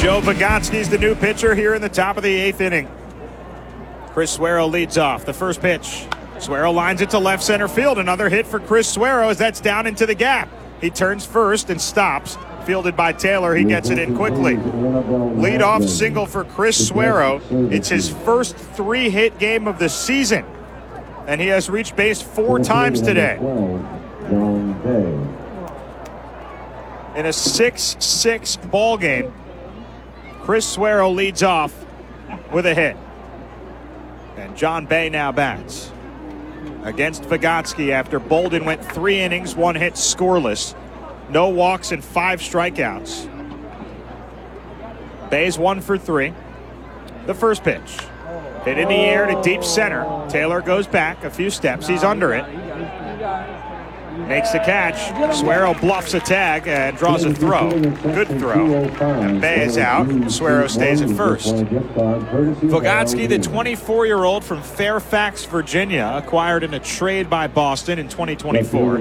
Joe Bogotski's the new pitcher here in the top of the 8th inning. Chris Suero leads off. The first pitch. Suero lines it to left center field. Another hit for Chris Suero as that's down into the gap. He turns first and stops. Fielded by Taylor. He gets it in quickly. Leadoff single for Chris Suero. It's his first 3-hit game of the season. And he has reached base 4 times today. In a 6-6 ball game, Chris Suero leads off with a hit. And John Bay now bats against Bogotski after Bolden went 3 innings, 1 hit, scoreless. No walks and 5 strikeouts. Bay's 1 for 3. The first pitch. Hit in the air to deep center. Taylor goes back a few steps. He's under it. Makes the catch. Suero bluffs a tag and draws a throw. Good throw. And Bay is out. Suero stays at first. Bogotski, the 24-year-old from Fairfax, Virginia, acquired in a trade by Boston in 2024.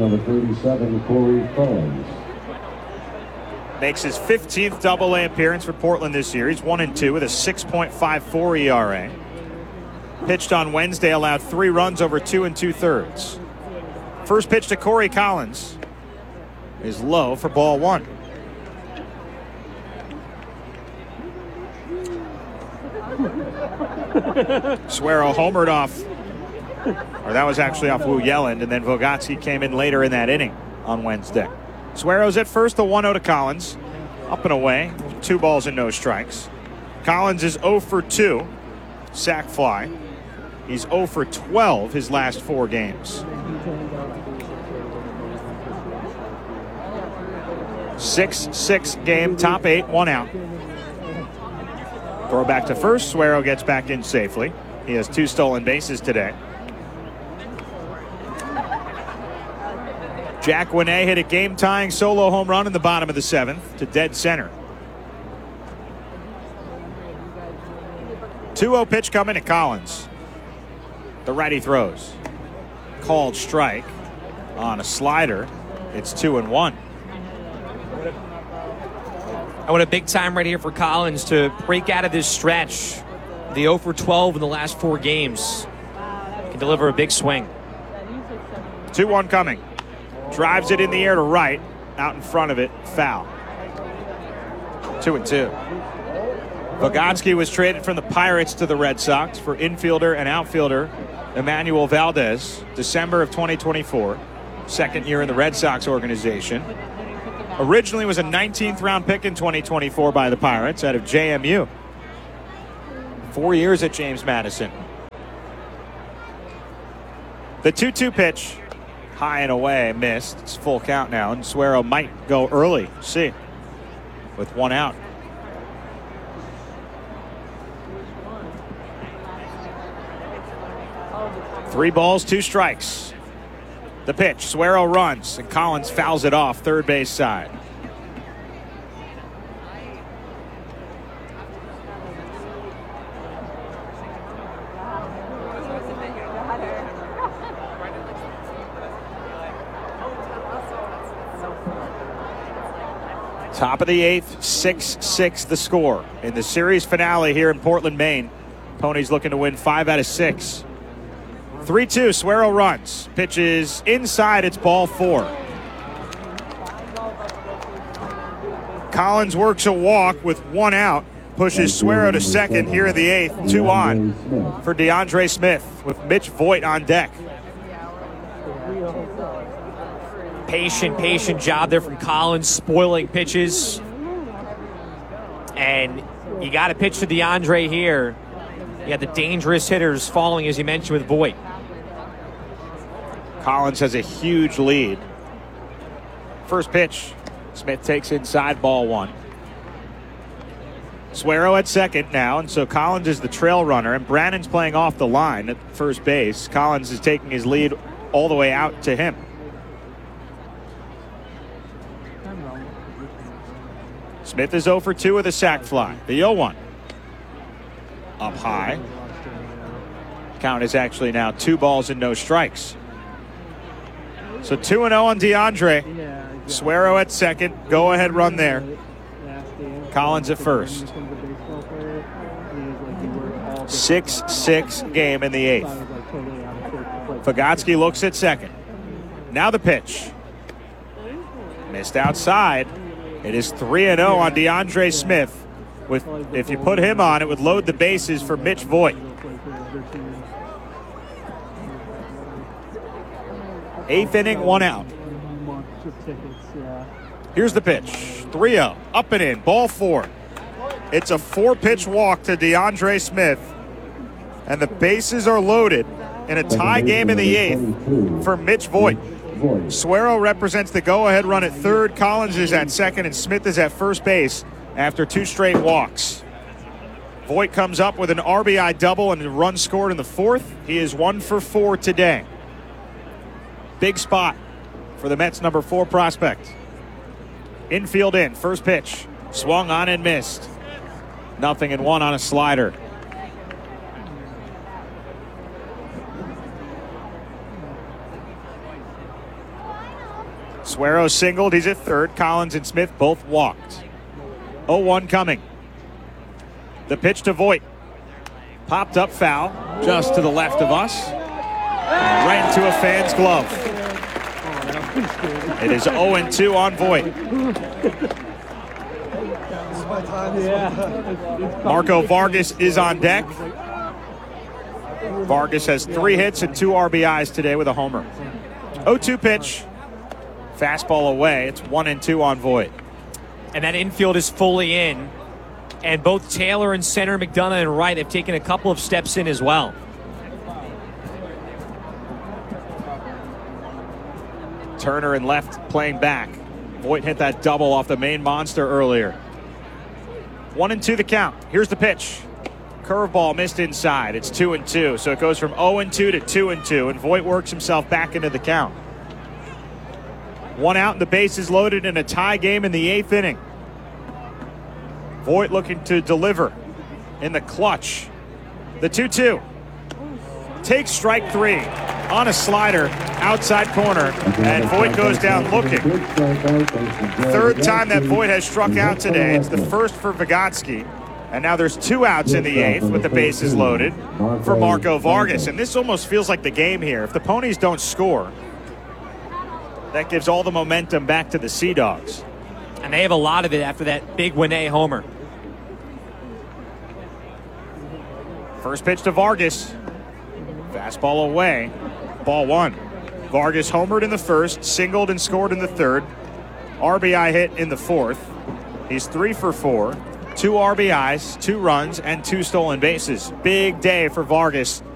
Makes his 15th Double-A appearance for Portland this year. He's 1-2 with a 6.54 ERA. Pitched on Wednesday, allowed 3 runs over 2 2/3. First pitch to Corey Collins is low for ball 1. Suero homered off, or that was actually off Wu Yelland, and then Bogotski came in later in that inning on Wednesday. Suero's at first, the 1-0 to Collins. Up and away, 2 balls and no strikes. Collins is 0 for 2, sac fly. He's 0 for 12 his last 4 games. 6-6 game, top 8, 1 out. Throw back to first. Suero gets back in safely. He has 2 stolen bases today. Jack Winay hit a game-tying solo home run in the bottom of the 7th to dead center. 2-0 pitch coming to Collins. The righty throws. Called strike on a slider. It's 2-1. I want a big time right here for Collins to break out of this stretch. The 0 for 12 in the last 4 games. Can deliver a big swing. 2-1 coming. Drives it in the air to right. Out in front of it. Foul. 2-2. Bogotski was traded from the Pirates to the Red Sox for infielder and outfielder Emmanuel Valdez, December of 2024. Second year in the Red Sox organization. Originally was a 19th round pick in 2024 by the Pirates out of JMU. 4 years at James Madison. The 2-2 pitch, high and away, missed. It's full count now, and Suero might go early. See, with 1 out. Three balls, 2 strikes. The pitch, Suero runs, and Collins fouls it off third base side. Top of the 8th, 6-6 the score. In the series finale here in Portland, Maine, Ponies looking to win 5 out of 6. 3-2, Suero runs. Pitches inside, it's ball 4. Collins works a walk with 1 out. Pushes Suero to second here in the 8th. 2 on for DeAndre Smith with Mitch Voigt on deck. Patient job there from Collins, spoiling pitches. And you got to pitch to DeAndre here. You got the dangerous hitters following, as you mentioned, with Voigt. Collins has a huge lead. First pitch, Smith takes inside, ball 1. Suero at second now, and so Collins is the trail runner, and Brannon's playing off the line at first base. Collins is taking his lead all the way out to him. Smith is 0 for 2 with a sac fly. The 0-1. Up high. Count is actually now 2 balls and no strikes. So 2-0 on DeAndre. Suero at second. Go ahead run there. Collins at first. 6-6 game in the 8th. Vygotsky looks at second. Now the pitch. Missed outside. It is 3-0 on DeAndre Smith. If you put him on, it would load the bases for Mitch Voigt. 8th inning, 1 out. Here's the pitch. 3-0. Up and in. Ball 4. It's a 4-pitch walk to DeAndre Smith. And the bases are loaded in a tie game in the 8th for Mitch Voigt. Suero represents the go-ahead run at third. Collins is at second, and Smith is at first base after 2 straight walks. Voigt comes up with an RBI double and a run scored in the 4th. He is 1 for 4 today. Big spot for the Mets' number 4 prospect. Infield in, first pitch. Swung on and missed. 0-1 on a slider. Suero singled. He's at third. Collins and Smith both walked. 0-1 coming. The pitch to Voigt. Popped up foul just to the left of us. Right into a fan's glove. It is 0-2 on Voigt. Marco Vargas is on deck. Vargas has 3 hits and 2 RBIs today with a homer. 0-2 pitch. Fastball away. It's 1-2 on Voigt. And that infield is fully in. And both Taylor and center, McDonough and Wright have taken a couple of steps in as well. Turner and left playing back. Voigt hit that double off the main monster earlier. 1-2 the count. Here's the pitch. Curveball missed inside. It's 2-2. So it goes from 0-2 to 2-2. And Voigt works himself back into the count. 1 out and the bases loaded in a tie game in the 8th inning. Voigt looking to deliver in the clutch. The 2-2. Takes strike 3 on a slider, outside corner, and Voigt goes down looking. 3rd time that Voigt has struck out today. It's the first for Vygotsky. And now there's 2 outs in the 8th with the bases loaded for Marco Vargas. And this almost feels like the game here. If the Ponies don't score, that gives all the momentum back to the Sea Dogs. And they have a lot of it after that big Winne homer. First pitch to Vargas. Fastball away. Ball 1. Vargas homered in the 1st, singled and scored in the 3rd. RBI hit in the 4th. He's 3 for 4. 2 RBIs, 2 runs, and 2 stolen bases. Big day for Vargas